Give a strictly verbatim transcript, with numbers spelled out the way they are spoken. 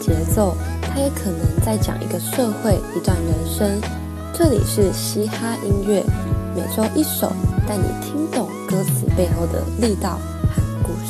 节奏，它也可能在讲一个社会、一段人生。这里是嘻哈音乐，每周一首，带你听懂歌词背后的力道